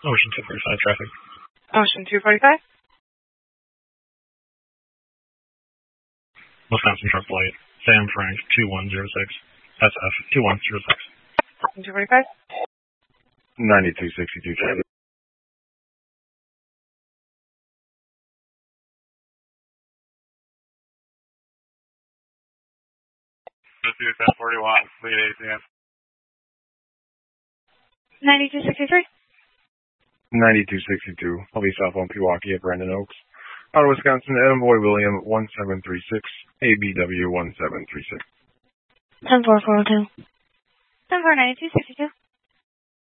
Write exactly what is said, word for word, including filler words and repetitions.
Ocean two forty-five traffic. Ocean two forty-five. Wisconsin truck flight. Sam Frank two one zero six. S F two one zero six. Ocean two forty-five. ninety-two sixty-two traffic. ten forty-one, lead A T M. ninety-two sixty-three. ninety-two sixty-two. I'll be south on Pewaukee at Brandon Oaks. Out of Wisconsin, Envoy William one seven three six, A B W one seven three six. ten four four two. ten four ninety-two sixty-two.